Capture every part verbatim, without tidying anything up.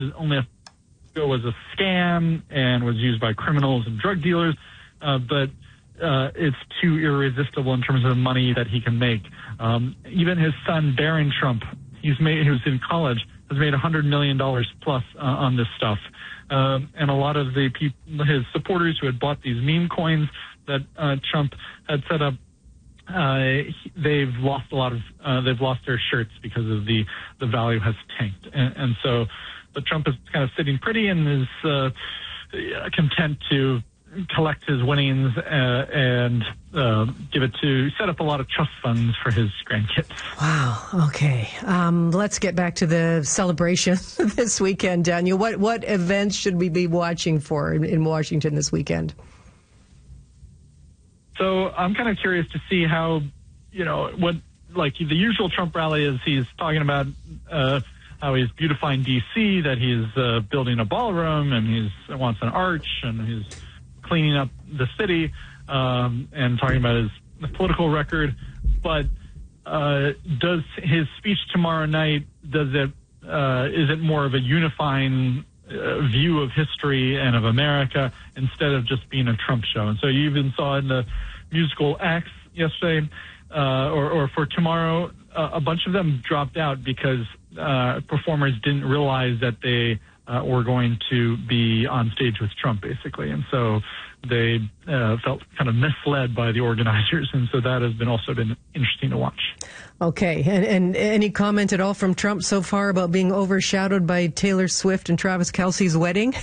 only a it was a scam and was used by criminals and drug dealers, uh, but uh, it's too irresistible in terms of the money that he can make. Um, even his son, Barron Trump, he's made, who's in college, has made one hundred million dollars plus uh, on this stuff. Um, and a lot of the people, his supporters who had bought these meme coins that uh, Trump had set up, uh, they've lost a lot of, uh, they've lost their shirts because of the, the value has tanked. And, and so, but Trump is kind of sitting pretty and is uh, content to collect his winnings uh, and uh, give it to set up a lot of trust funds for his grandkids. Wow. Okay. Um, let's get back to the celebration this weekend, Daniel. What what events should we be watching for in, in Washington this weekend? So I'm kind of curious to see how, you know, what like the usual Trump rally is. He's talking about uh, how he's beautifying D C, that he's uh, building a ballroom, and he's wants an arch, and he's cleaning up the city, um, and talking about his political record. But uh, does his speech tomorrow night, does it, uh, is it more of a unifying uh, view of history and of America instead of just being a Trump show? And so you even saw in the musical X yesterday, uh, or, or for tomorrow, uh, a bunch of them dropped out because uh, performers didn't realize that they Uh, were going to be on stage with Trump, basically. And so they uh, felt kind of misled by the organizers. And so that has been also been interesting to watch. Okay. And, and any comment at all from Trump so far about being overshadowed by Taylor Swift and Travis Kelce's wedding?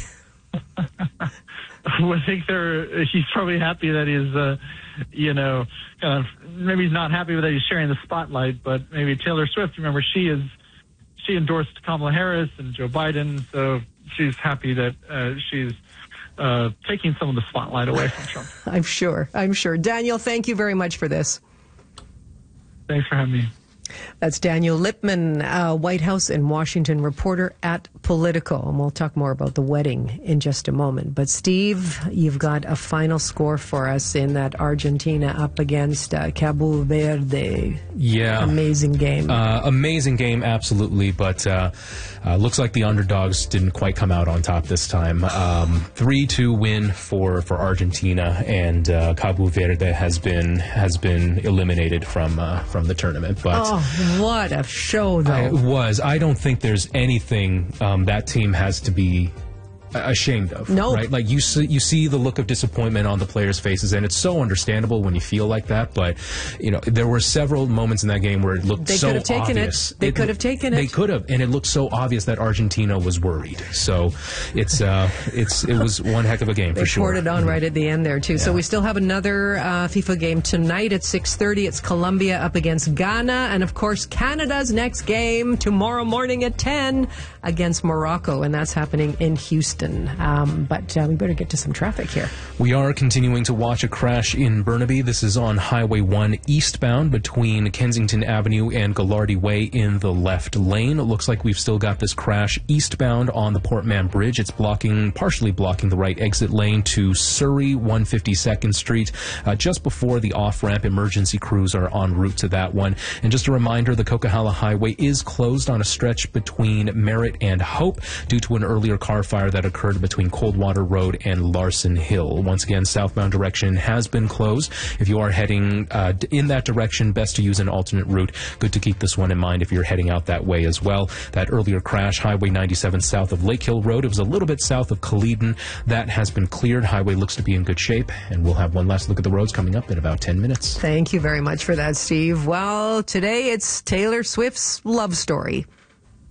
I think they're, he's probably happy that he's, uh, you know, kind of, maybe he's not happy that he's sharing the spotlight, but maybe Taylor Swift, remember, she is She endorsed Kamala Harris and Joe Biden, so she's happy that uh, she's uh, taking some of the spotlight away from Trump. I'm sure. I'm sure. Daniel, thank you very much for this. Thanks for having me. That's Daniel Lippman, uh, White House and Washington reporter at Politico. And we'll talk more about the wedding in just a moment. But Steve, you've got a final score for us in that Argentina up against uh, Cabo Verde. Yeah. Amazing game. Uh, amazing game, absolutely. But uh, uh, looks like the underdogs didn't quite come out on top this time. Um, three two win for, for Argentina, and uh, Cabo Verde has been has been eliminated from uh, from the tournament. But oh. What a show, though. It was. I don't think there's anything um, that team has to be ashamed of. No. Right? Like, you see, you see the look of disappointment on the players' faces, and it's so understandable when you feel like that. But, you know, there were several moments in that game where it looked they so could have taken obvious. It. They it, could have taken it. They could have, and it looked so obvious that Argentina was worried. So it's uh, it's it was one heck of a game, they for sure. They poured it on mm-hmm. right at the end there, too. Yeah. So we still have another uh, FIFA game tonight at six thirty. It's Colombia up against Ghana. And, of course, Canada's next game tomorrow morning at ten against Morocco. And that's happening in Houston. Um, But uh, we better get to some traffic here. We are continuing to watch a crash in Burnaby. This is on Highway one eastbound between Kensington Avenue and Gallardi Way in the left lane. It looks like we've still got this crash eastbound on the Port Mann Bridge. It's blocking, partially blocking the right exit lane to Surrey, one hundred fifty-second Street. Uh, just before the off-ramp, emergency crews are en route to that one. And just a reminder, the Coquihalla Highway is closed on a stretch between Merritt and Hope due to an earlier car fire that occurred between Coldwater Road and Larson Hill. Once again, southbound direction has been closed. If you are heading uh, in that direction, best to use an alternate route. Good to keep this one in mind if you're heading out that way as well. That earlier crash, Highway ninety-seven south of Lake Hill Road, it was a little bit south of Caledon. That has been cleared. Highway looks to be in good shape, and we'll have one last look at the roads coming up in about ten minutes. Thank you very much for that, Steve. Well, today it's Taylor Swift's love story.